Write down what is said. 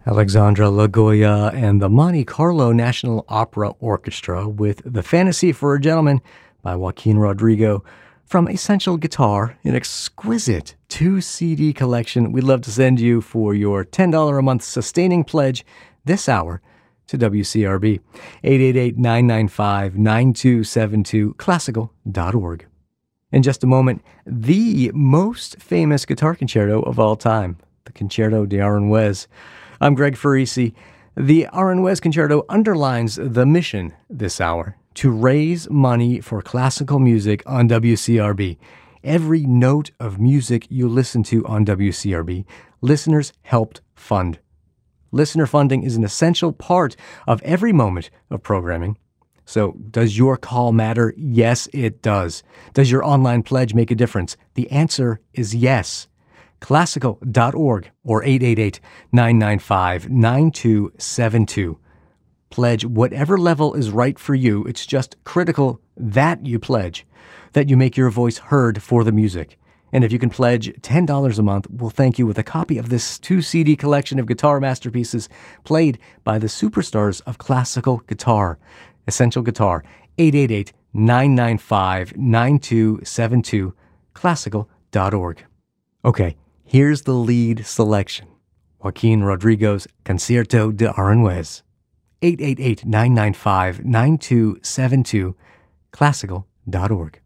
Alexandra Lagoya and the Monte Carlo National Opera Orchestra with The Fantasy for a Gentleman by Joaquin Rodrigo from Essential Guitar, an exquisite 2-CD collection we'd love to send you for your $10 a month sustaining pledge this hour to WCRB. 888-995-9272, classical.org. In just a moment, the most famous guitar concerto of all time, the Concerto de Aranjuez. I'm Greg Farisi. The Aranjuez Concerto underlines the mission this hour to raise money for classical music on WCRB. Every note of music you listen to on WCRB, listeners helped fund. Listener funding is an essential part of every moment of programming. So, does your call matter? Yes, it does. Does your online pledge make a difference? The answer is yes. Classical.org or 888-995-9272. Pledge whatever level is right for you. It's just critical that you pledge, that you make your voice heard for the music. And if you can pledge $10 a month, we'll thank you with a copy of this 2-CD collection of guitar masterpieces played by the superstars of classical guitar. Essential Guitar, 888-995-9272, classical.org. Okay, here's the lead selection. Joaquin Rodrigo's Concierto de Aranjuez. 888-995-9272, classical.org.